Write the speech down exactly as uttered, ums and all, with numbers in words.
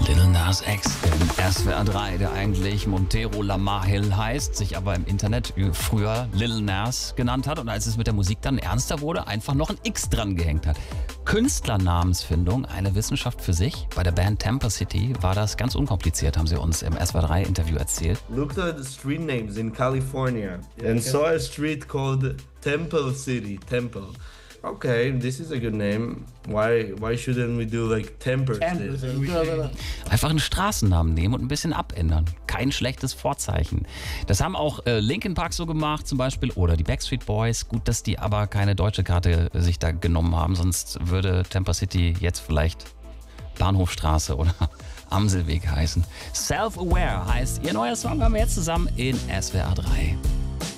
Lil Nas X im S W R drei, der eigentlich Montero Lamar Hill heißt, sich aber im Internet früher Lil Nas genannt hat und als es mit der Musik dann ernster wurde, einfach noch ein X dran gehängt hat. Künstlernamensfindung, eine Wissenschaft für sich. Bei der Band Temper City war das ganz unkompliziert, haben sie uns im S W R drei Interview erzählt. Looked at the street names in California and saw a street called Temple City, Temple. Okay, this is a good name. Why why shouldn't we do like Temper City? Einfach einen Straßennamen nehmen und ein bisschen abändern. Kein schlechtes Vorzeichen. Das haben auch äh, Linkin Park so gemacht zum Beispiel oder die Backstreet Boys. Gut, dass die aber keine deutsche Karte sich da genommen haben, sonst würde Temper City jetzt vielleicht Bahnhofstraße oder Amselweg heißen. Self-Aware heißt ihr neuer Song, haben wir jetzt zusammen in S W R drei.